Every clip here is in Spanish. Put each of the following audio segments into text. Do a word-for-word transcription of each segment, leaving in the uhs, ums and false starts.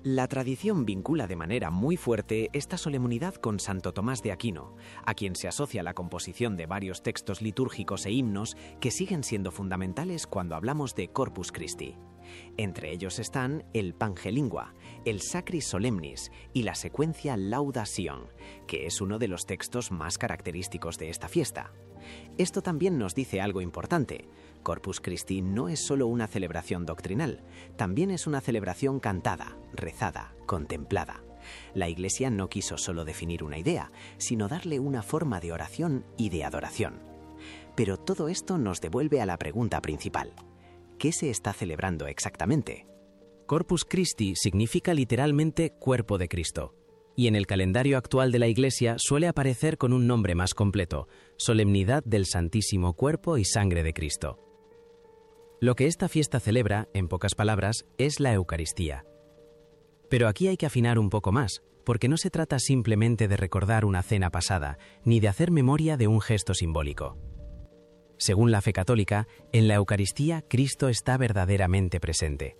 La tradición vincula de manera muy fuerte esta solemnidad con Santo Tomás de Aquino, a quien se asocia la composición de varios textos litúrgicos e himnos que siguen siendo fundamentales cuando hablamos de Corpus Christi. Entre ellos están el Pange Lingua, el Sacris Solemnis y la secuencia Lauda Sion, que es uno de los textos más característicos de esta fiesta. Esto también nos dice algo importante. Corpus Christi no es solo una celebración doctrinal, también es una celebración cantada, rezada, contemplada. La Iglesia no quiso solo definir una idea, sino darle una forma de oración y de adoración. Pero todo esto nos devuelve a la pregunta principal. ¿Qué se está celebrando exactamente? Corpus Christi significa literalmente cuerpo de Cristo, y en el calendario actual de la Iglesia suele aparecer con un nombre más completo, Solemnidad del Santísimo Cuerpo y Sangre de Cristo. Lo que esta fiesta celebra, en pocas palabras, es la Eucaristía. Pero aquí hay que afinar un poco más, porque no se trata simplemente de recordar una cena pasada, ni de hacer memoria de un gesto simbólico. Según la fe católica, en la Eucaristía Cristo está verdaderamente presente.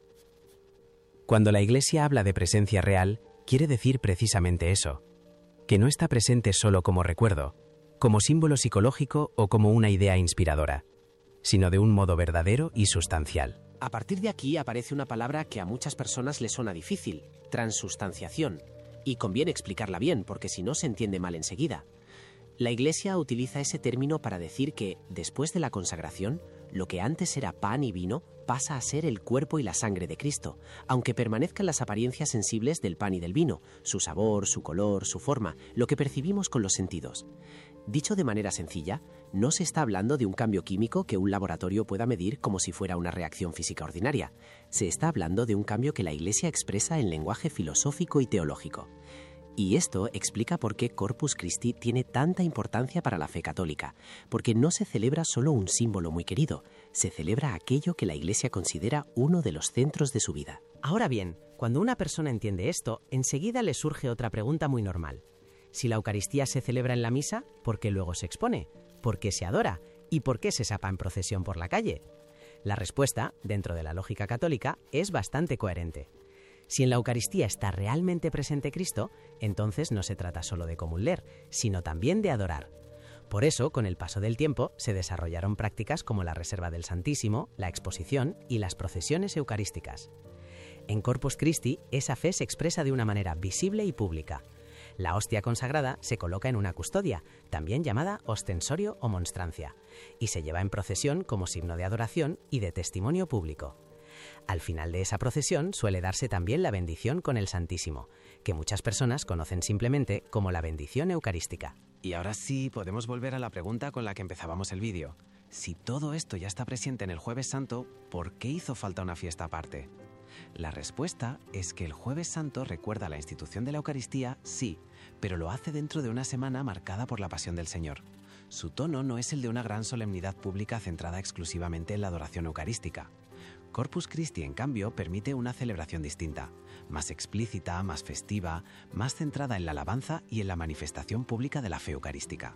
Cuando la Iglesia habla de presencia real, quiere decir precisamente eso, que no está presente solo como recuerdo, como símbolo psicológico o como una idea inspiradora, sino de un modo verdadero y sustancial. A partir de aquí aparece una palabra que a muchas personas les suena difícil, transustanciación, y conviene explicarla bien porque si no se entiende mal enseguida. La Iglesia utiliza ese término para decir que, después de la consagración, lo que antes era pan y vino pasa a ser el cuerpo y la sangre de Cristo, aunque permanezcan las apariencias sensibles del pan y del vino, su sabor, su color, su forma, lo que percibimos con los sentidos. Dicho de manera sencilla, no se está hablando de un cambio químico que un laboratorio pueda medir como si fuera una reacción física ordinaria. Se está hablando de un cambio que la Iglesia expresa en lenguaje filosófico y teológico. Y esto explica por qué Corpus Christi tiene tanta importancia para la fe católica, porque no se celebra solo un símbolo muy querido, se celebra aquello que la Iglesia considera uno de los centros de su vida. Ahora bien, cuando una persona entiende esto, enseguida le surge otra pregunta muy normal. Si la Eucaristía se celebra en la misa, ¿por qué luego se expone? ¿Por qué se adora? ¿Y por qué se sapa en procesión por la calle? La respuesta, dentro de la lógica católica, es bastante coherente. Si en la Eucaristía está realmente presente Cristo, entonces no se trata solo de comulgar, sino también de adorar. Por eso, con el paso del tiempo, se desarrollaron prácticas como la reserva del Santísimo, la exposición y las procesiones eucarísticas. En Corpus Christi, esa fe se expresa de una manera visible y pública. La hostia consagrada se coloca en una custodia, también llamada ostensorio o monstrancia, y se lleva en procesión como signo de adoración y de testimonio público. Al final de esa procesión suele darse también la bendición con el Santísimo, que muchas personas conocen simplemente como la bendición eucarística. Y ahora sí podemos volver a la pregunta con la que empezábamos el vídeo. Si todo esto ya está presente en el Jueves Santo, ¿por qué hizo falta una fiesta aparte? La respuesta es que el Jueves Santo recuerda la institución de la Eucaristía, sí, pero lo hace dentro de una semana marcada por la Pasión del Señor. Su tono no es el de una gran solemnidad pública centrada exclusivamente en la adoración eucarística. Corpus Christi, en cambio, permite una celebración distinta, más explícita, más festiva, más centrada en la alabanza y en la manifestación pública de la fe eucarística.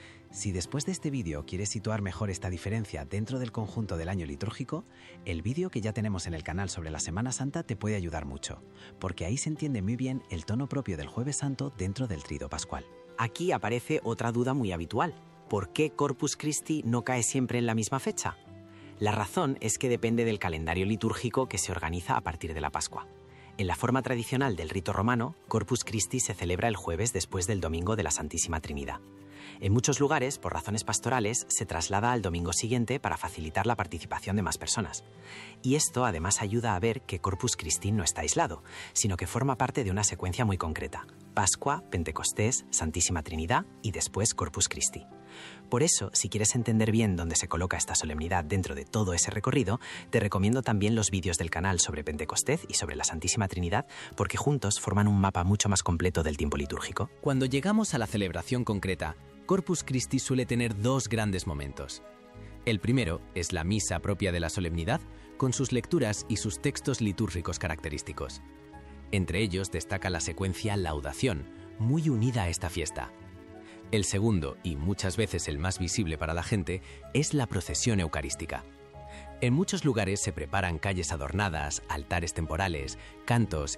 Si después de este vídeo quieres situar mejor esta diferencia dentro del conjunto del año litúrgico, el vídeo que ya tenemos en el canal sobre la Semana Santa te puede ayudar mucho, porque ahí se entiende muy bien el tono propio del Jueves Santo dentro del Trido Pascual. Aquí aparece otra duda muy habitual. ¿Por qué Corpus Christi no cae siempre en la misma fecha? La razón es que depende del calendario litúrgico que se organiza a partir de la Pascua. En la forma tradicional del rito romano, Corpus Christi se celebra el jueves después del domingo de la Santísima Trinidad. En muchos lugares, por razones pastorales, se traslada al domingo siguiente para facilitar la participación de más personas. Y esto además ayuda a ver que Corpus Christi no está aislado, sino que forma parte de una secuencia muy concreta: Pascua, Pentecostés, Santísima Trinidad y después Corpus Christi. Por eso, si quieres entender bien dónde se coloca esta solemnidad dentro de todo ese recorrido, te recomiendo también los vídeos del canal sobre Pentecostés y sobre la Santísima Trinidad, porque juntos forman un mapa mucho más completo del tiempo litúrgico. Cuando llegamos a la celebración concreta, Corpus Christi suele tener dos grandes momentos. El primero es la misa propia de la solemnidad, con sus lecturas y sus textos litúrgicos característicos. Entre ellos destaca la secuencia Laudación, muy unida a esta fiesta. El segundo, y muchas veces el más visible para la gente, es la procesión eucarística. En muchos lugares se preparan calles adornadas, altares temporales, cantos